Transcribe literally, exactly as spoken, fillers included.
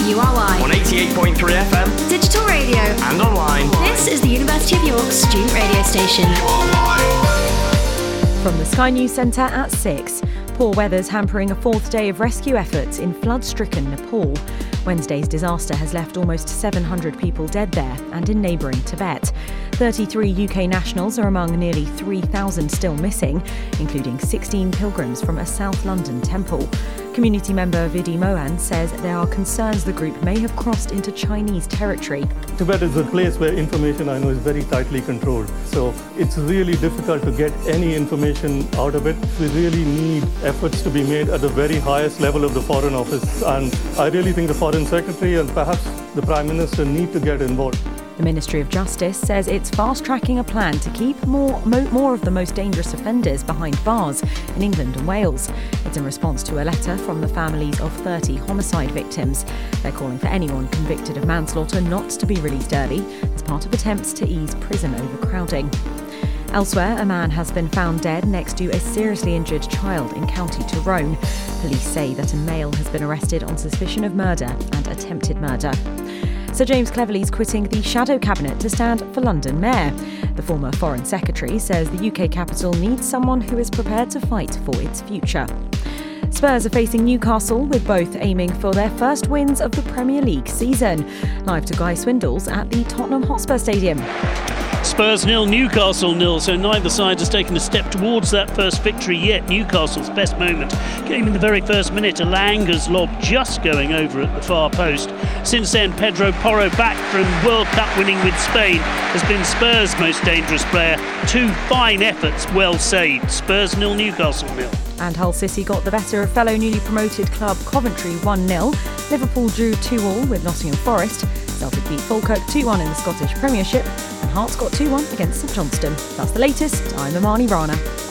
U R Y. On eighty-eight point three F M. Digital radio. And online. This is the University of York student radio station. From the Sky News Centre at six. Poor weather's hampering a fourth day of rescue efforts in flood-stricken Nepal. Wednesday's disaster has left almost seven hundred people dead there and in neighbouring Tibet. thirty-three U K nationals are among nearly three thousand still missing, including sixteen pilgrims from a South London temple. Community member Vidhi Mohan says there are concerns the group may have crossed into Chinese territory. Tibet is a place where information, I know, is very tightly controlled. So it's really difficult to get any information out of it. We really need efforts to be made at the very highest level of the Foreign Office. And I really think the Foreign Secretary and perhaps the Prime Minister need to get involved. The Ministry of Justice says it's fast-tracking a plan to keep more, mo- more of the most dangerous offenders behind bars in England and Wales. It's in response to a letter from the families of thirty homicide victims. They're calling for anyone convicted of manslaughter not to be released early as part of attempts to ease prison overcrowding. Elsewhere, a man has been found dead next to a seriously injured child in County Tyrone. Police say that a male has been arrested on suspicion of murder and attempted murder. Sir James Cleverly's quitting the Shadow Cabinet to stand for London Mayor. The former Foreign Secretary says the U K capital needs someone who is prepared to fight for its future. Spurs are facing Newcastle, with both aiming for their first wins of the Premier League season. Live to Guy Swindells at the Tottenham Hotspur Stadium. Spurs nil, Newcastle nil, so neither side has taken a step towards that first victory yet. Newcastle's best moment came in the very first minute, Elanga's lob just going over at the far post. Since then, Pedro Porro, back from World Cup winning with Spain, has been Spurs' most dangerous player. Two fine efforts, well saved. Spurs nil, Newcastle nil. And Hull City got the better of fellow newly promoted club Coventry one nil. Liverpool drew two all with Nottingham Forest. Celtic beat Falkirk two one in the Scottish Premiership. And Hearts got two one against St Johnstone. That's the latest. I'm Imani Rana.